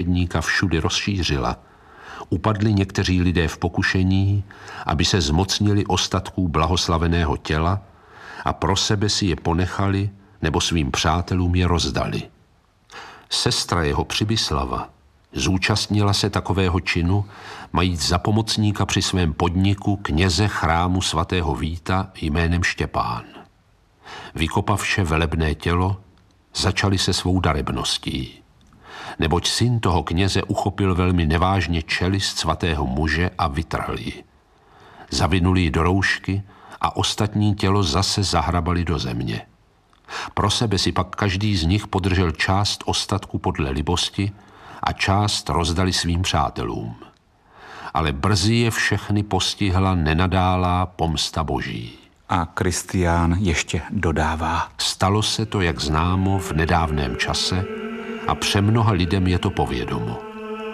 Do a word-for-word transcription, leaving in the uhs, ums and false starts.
mučedníka všudy rozšířila, upadli někteří lidé v pokušení, aby se zmocnili ostatků blahoslaveného těla a pro sebe si je ponechali nebo svým přátelům je rozdali. Sestra jeho Přibyslava zúčastnila se takového činu, majíc za pomocníka při svém podniku kněze chrámu svatého Víta jménem Štěpán. Vykopavše velebné tělo, začali se svou darebností. Neboť syn toho kněze uchopil velmi nevážně čelist svatého muže a vytrhl ji. Zavinuli ji do roušky a ostatní tělo zase zahrabali do země. Pro sebe si pak každý z nich podržel část ostatku podle libosti a část rozdali svým přátelům. Ale brzy je všechny postihla nenadálá pomsta Boží. A Kristián ještě dodává. Stalo se to, jak známo, v nedávném čase a přemnoha lidem je to povědomo.